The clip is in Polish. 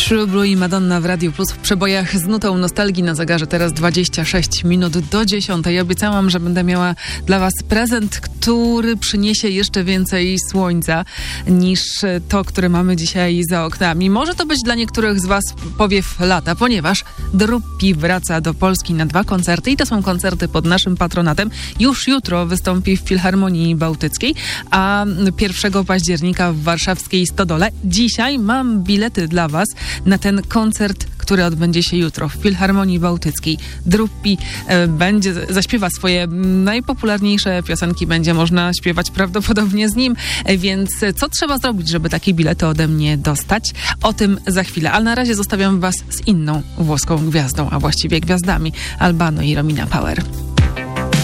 True Blue i Madonna w Radiu Plus w przebojach z nutą nostalgii. Na zegarze teraz 26 minut do 10. Obiecałam, że będę miała dla Was prezent, który przyniesie jeszcze więcej słońca niż to, które mamy dzisiaj za oknami. Może to być dla niektórych z Was powiew lata, ponieważ Druppi wraca do Polski na 2 koncerty i to są koncerty pod naszym patronatem. Już jutro wystąpi w Filharmonii Bałtyckiej, a 1 października w warszawskiej Stodole. Dzisiaj mam bilety dla Was na ten koncert, który odbędzie się jutro w Filharmonii Bałtyckiej. Druppi zaśpiewa swoje najpopularniejsze piosenki, będzie można śpiewać prawdopodobnie z nim, więc co trzeba zrobić, żeby takie bilety ode mnie dostać? O tym za chwilę, ale na razie zostawiam Was z inną włoską gwiazdą, a właściwie gwiazdami, Albano i Romina Power.